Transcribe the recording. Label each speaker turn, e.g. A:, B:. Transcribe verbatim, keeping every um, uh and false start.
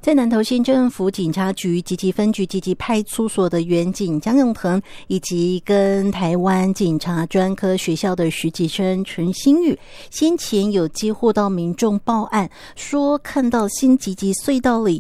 A: 在南投县政府警察局集集分局集集派出所的员警江永腾，以及跟台湾警察专科学校的实习生陈新宇，先前有接获到民众报案，说看到新集集隧道里